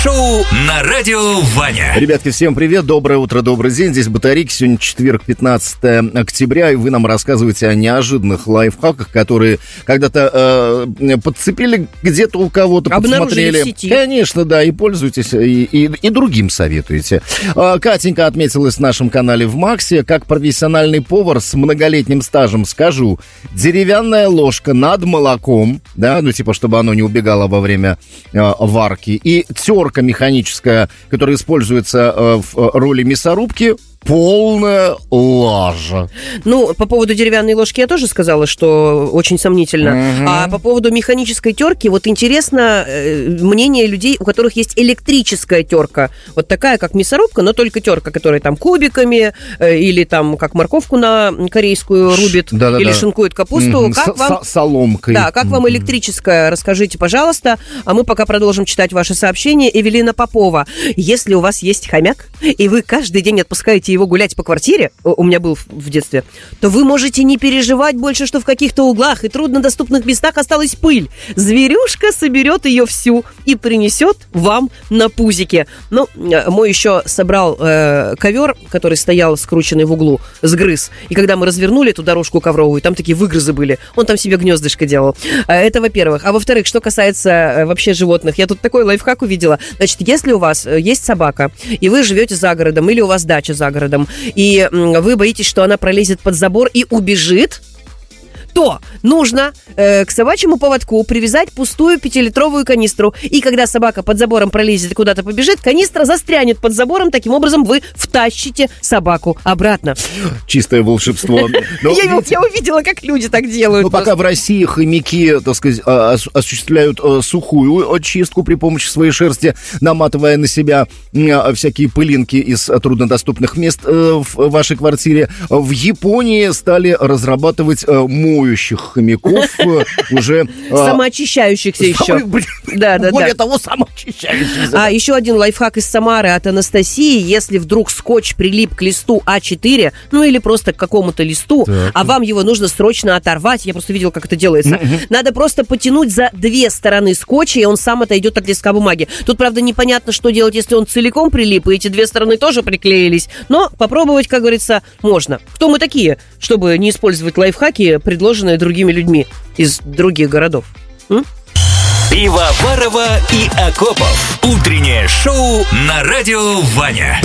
Шоу на радио Ваня. Ребятки, всем привет, доброе утро, добрый день. Здесь Батарейки, сегодня четверг, 15 октября, и вы нам рассказываете о неожиданных лайфхаках, которые когда-то подцепили где-то у кого-то, подсмотрели. В сети. Конечно, да, и пользуйтесь, и другим советуете. Катенька отметилась в нашем канале в Максе. Как профессиональный повар с многолетним стажем скажу: деревянная ложка над молоком, да, ну типа, чтобы оно не убегало во время варки, и терка механическая, которая используется в роли мясорубки, полная лажа. Ну, по поводу деревянной ложки я тоже сказала, что очень сомнительно. А по поводу механической терки, вот интересно мнение людей, у которых есть электрическая терка. Вот такая, как мясорубка, но только терка, которая там кубиками или там как морковку на корейскую рубит, или шинкует капусту. Как вам... Соломкой. Да, как вам электрическая? Расскажите, пожалуйста. А мы пока продолжим читать ваши сообщения. Эвелина Попова. Если у вас есть хомяк, и вы каждый день отпускаете его гулять по квартире, у меня был в детстве, то вы можете не переживать больше, что в каких-то углах и труднодоступных местах осталась пыль. Зверюшка соберет ее всю и принесет вам на пузике. Ну, мой еще собрал ковер, который стоял скрученный в углу, сгрыз. И когда мы развернули эту дорожку ковровую, там такие выгрызы были. Он там себе гнездышко делал. Это во-первых. А во-вторых, что касается вообще животных, я тут такой лайфхак увидела. Значит, если у вас есть собака, и вы живете за городом, или у вас дача за городом, и вы боитесь, что она пролезет под забор и убежит, то нужно к собачьему поводку привязать пустую 5-литровую канистру. И когда собака под забором пролезет и куда-то побежит, канистра застрянет под забором. Таким образом вы втащите собаку обратно. Чистое волшебство. Я увидела, как люди так делают. Ну, пока в России хомяки, так сказать, осуществляют сухую очистку при помощи своей шерсти, наматывая на себя всякие пылинки из труднодоступных мест в вашей квартире, в Японии стали разрабатывать моющих хомяков уже... Самоочищающихся еще. Более того, самоочищающихся. А еще один лайфхак из Самары от Анастасии. Если вдруг скотч прилип к листу А4, ну или просто к какому-то листу, а вам его нужно срочно оторвать, я просто видела, как это делается, надо просто потянуть за две стороны скотча, и он сам отойдет от листка бумаги. Тут, правда, непонятно, что делать, если он целиком прилип, и эти две стороны тоже приклеились. Но попробовать, как говорится, можно. Кто мы такие, чтобы не использовать лайфхаки, предложенные другими людьми из других городов? Пивоварова и Акопов. Утреннее шоу на радио Ваня.